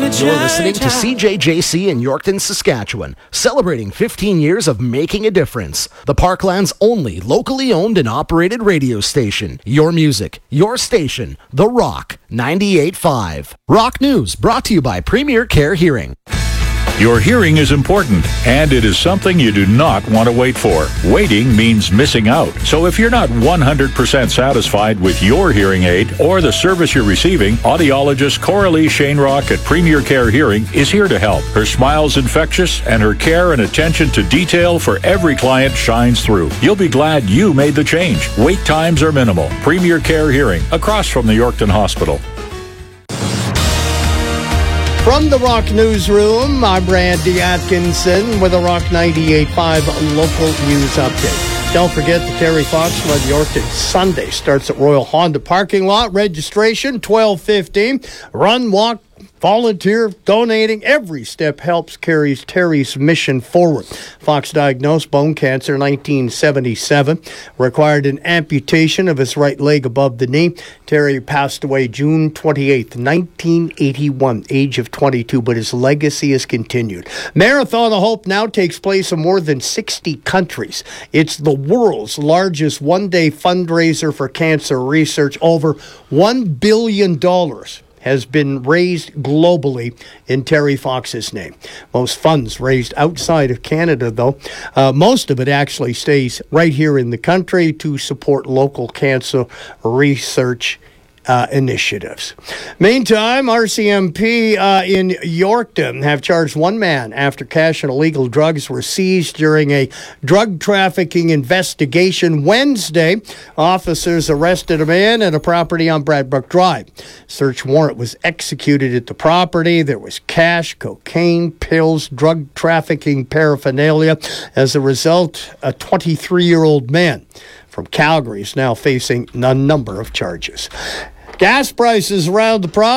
You're listening to CJJC in Yorkton, Saskatchewan, celebrating 15 years of making a difference. The Parkland's only locally owned and operated radio station. Your music, your station, The Rock 98.5. Rock News brought to you by Premier Care Hearing. Your hearing is important, and it is something you do not want to wait for. Waiting means missing out. So if you're not 100% satisfied with your hearing aid or the service you're receiving, audiologist Coralie Shanerock at Premier Care Hearing is here to help. Her smile's infectious, and her care and attention to detail for every client shines through. You'll be glad you made the change. Wait times are minimal. Premier Care Hearing, across from the Yorkton Hospital. From the Rock Newsroom, I'm Randy Atkinson with a Rock 98.5 local news update. Don't forget the Terry Fox Run Yorkton Sunday starts at Royal Honda parking lot. Registration, 12:15. Run, walk, volunteer, donating. Every step helps carries Terry's mission forward. Fox diagnosed bone cancer 1977. Required an amputation of his right leg above the knee. Terry passed away June 28th, 1981, age of 22, but his legacy has continued. Marathon of Hope now takes place in more than 60 countries. It's the world's largest one-day fundraiser for cancer research. Over $1 billion has been raised globally in Terry Fox's name. Most funds raised outside of Canada, though. Most of it actually stays right here in the country to support local cancer research initiatives. Meantime, RCMP in Yorkton have charged one man after cash and illegal drugs were seized during a drug trafficking investigation Wednesday. Officers arrested a man at a property on Bradbrook Drive. Search warrant was executed at the property. There was cash, cocaine, pills, drug trafficking paraphernalia. As a result, a 23-year-old man from Calgary is now facing a number of charges. Gas prices around the province